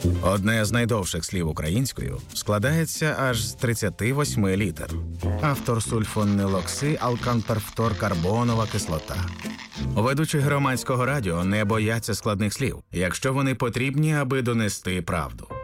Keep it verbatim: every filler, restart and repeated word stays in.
Одне з найдовших слів українською складається аж з тридцяти восьми літер. Автор сульфонилокси алканперфторкарбонова кислота. Ведучі громадського радіо не бояться складних слів, якщо вони потрібні, аби донести правду.